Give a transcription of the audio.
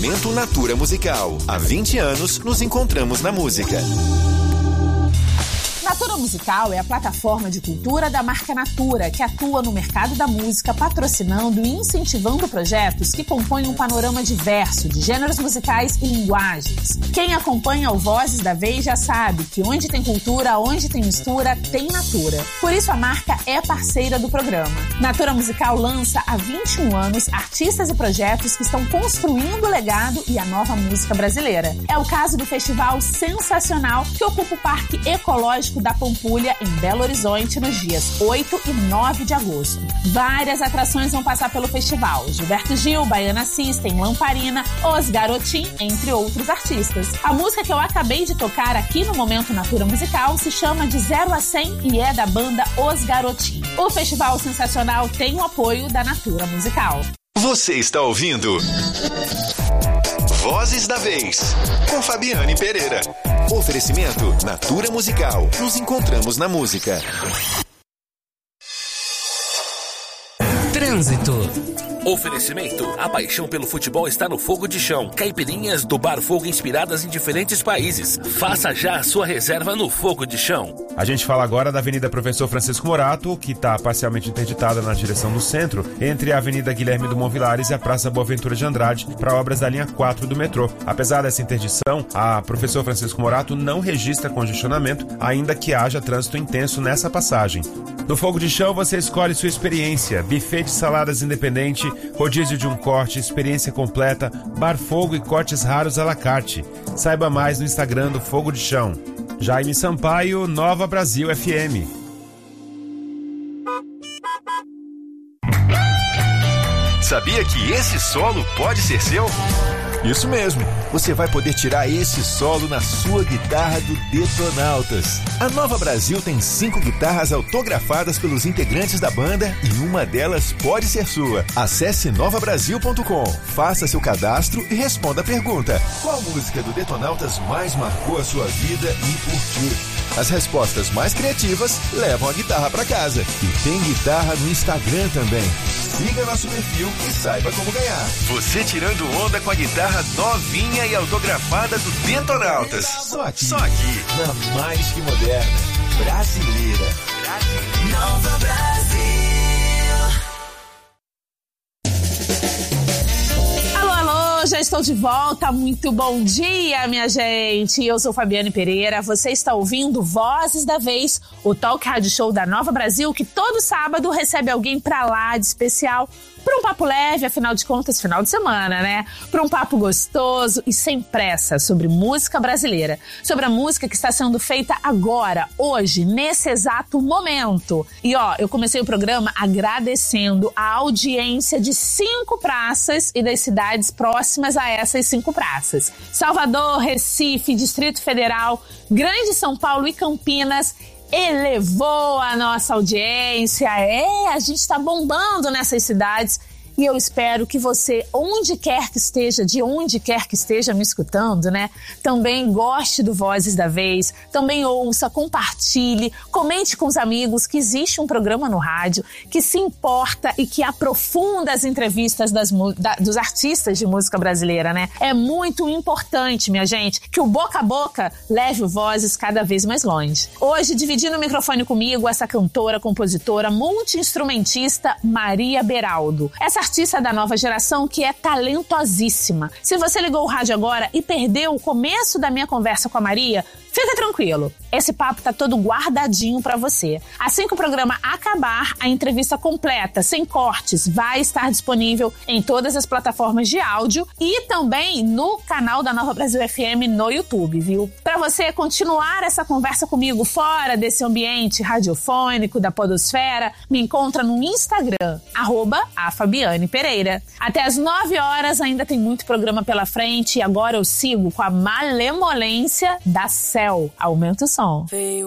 Oferecimento Natura Musical. Há 20 anos nos encontramos na música. Natura Musical é a plataforma de cultura da marca Natura, que atua no mercado da música, patrocinando e incentivando projetos que compõem um panorama diverso de gêneros musicais e linguagens. Quem acompanha o Vozes da Vez já sabe que onde tem cultura, onde tem mistura, tem Natura. Por isso a marca é parceira do programa. Natura Musical lança há 21 anos artistas e projetos que estão construindo o legado e a nova música brasileira. É o caso do Festival Sensacional, que ocupa o Parque Ecológico da Pampulha, em Belo Horizonte, nos dias 8 e 9 de agosto. Várias atrações vão passar pelo festival. Gilberto Gil, Baiana System, Lamparina, Os Garotin, entre outros artistas. A música que eu acabei de tocar aqui no Momento Natura Musical se chama De 0 a 100 e é da banda Os Garotin. O Festival Sensacional tem o apoio da Natura Musical. Você está ouvindo Vozes da Vez, com Fabiane Pereira. Oferecimento Natura Musical. Nos encontramos na música. Trânsito. Oferecimento. A paixão pelo futebol está no Fogo de Chão. Caipirinhas do Bar Fogo inspiradas em diferentes países. Faça já a sua reserva no Fogo de Chão. A gente fala agora da Avenida Professor Francisco Morato, que está parcialmente interditada na direção do centro, entre a Avenida Guilherme Dumont Vilares e a Praça Boaventura de Andrade, para obras da linha 4 do metrô. Apesar dessa interdição, a Professor Francisco Morato não registra congestionamento, ainda que haja trânsito intenso nessa passagem. No Fogo de Chão você escolhe sua experiência: buffet de saladas independente, rodízio de um corte, experiência completa, bar fogo e cortes raros à la carte. Saiba mais no Instagram do Fogo de Chão. Jaime Sampaio, Nova Brasil FM. Sabia que esse solo pode ser seu? Isso mesmo, você vai poder tirar esse solo na sua guitarra do Detonautas. A Nova Brasil tem 5 guitarras autografadas pelos integrantes da banda e uma delas pode ser sua. Acesse novabrasil.com, faça seu cadastro e responda a pergunta: qual música do Detonautas mais marcou a sua vida e por quê? As respostas mais criativas levam a guitarra para casa. E tem guitarra no Instagram também. Siga nosso perfil e saiba como ganhar. Você tirando onda com a guitarra novinha e autografada do Detonautas. Só aqui, na mais que moderna, brasileira. Nova Brasil. Já estou de volta, muito bom dia, minha gente. Eu sou Fabiane Pereira, você está ouvindo Vozes da Vez, o talk rádio show da Nova Brasil, que todo sábado recebe alguém pra lá de especial, para um papo leve, afinal de contas, final de semana, né? Para um papo gostoso e sem pressa sobre música brasileira, sobre a música que está sendo feita agora, hoje, nesse exato momento. E ó, eu comecei o programa agradecendo a audiência de 5 praças e das cidades próximas a essas 5 praças: Salvador, Recife, Distrito Federal, Grande São Paulo e Campinas. Elevou a nossa audiência, a gente está bombando nessas cidades. E eu espero que você, onde quer que esteja, de onde quer que esteja me escutando, né? Também goste do Vozes da Vez, também ouça, compartilhe, comente com os amigos que existe um programa no rádio que se importa e que aprofunda as entrevistas dos artistas de música brasileira, né? É muito importante, minha gente, que o boca a boca leve o Vozes cada vez mais longe. Hoje, dividindo o microfone comigo, essa cantora, compositora, multi-instrumentista Maria Beraldo. Essa artista da nova geração que é talentosíssima. Se você ligou o rádio agora e perdeu o começo da minha conversa com a Maria, fica tranquilo, esse papo tá todo guardadinho pra você. Assim que o programa acabar, a entrevista completa, sem cortes, vai estar disponível em todas as plataformas de áudio e também no canal da Nova Brasil FM no YouTube, viu? Pra você continuar essa conversa comigo fora desse ambiente radiofônico da podosfera, me encontra no Instagram, @afabianepereira. Até às 9 horas ainda tem muito programa pela frente e agora eu sigo com a malemolência da Céu. Aumenta o som. Veio